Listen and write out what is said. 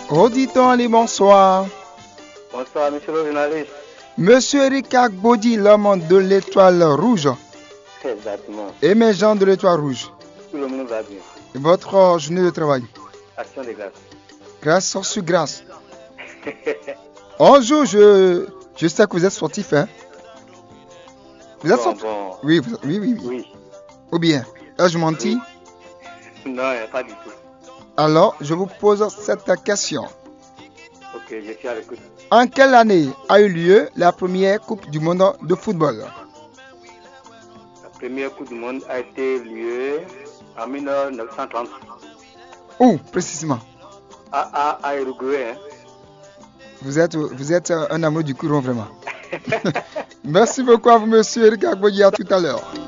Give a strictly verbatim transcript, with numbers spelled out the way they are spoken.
Auditon Ali, bonsoir. Bonsoir, monsieur le journaliste. Monsieur Eric Agbodi, l'homme de l'étoile rouge. Exactement. Émergent de l'étoile rouge. Tout le monde va bien. Votre journée de travail. Action de grâce. Grâce sur grâce. Un jour, je, je sais que vous êtes sportif, hein? Vous êtes Bon, sportif? bon. Oui, vous- oui, oui, oui. Oui. Ou bien, là, je mentis. Non, pas du tout. Alors, je vous pose cette question. Ok, je suis à l'écoute. En quelle année a eu lieu la première Coupe du monde de football? La première Coupe du Monde a été lieu en mille neuf cent trente Où, précisément? à, à, à Uruguay. Hein. Vous êtes, vous êtes un amoureux du courant, vraiment. Merci beaucoup à vous, monsieur Eric Agbodi. À tout à l'heure.